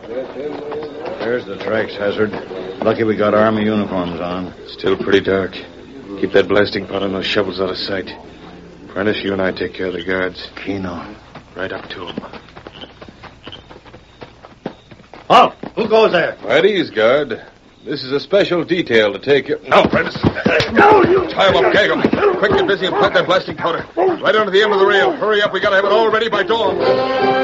There's the tracks, Hazard. Lucky we got Army uniforms on. Still pretty dark. Keep that blasting pot and those shovels out of sight. Prentice, you and I take care of the guards. Keno. Right up to them. Halt! Who goes there? At ease, guard. This is a special detail to take you. No, Prentice. No, you... Tie him up, gag him. Quick, get busy and plant that blasting powder. Right under the end of the rail. Hurry up, we gotta have it all ready by dawn.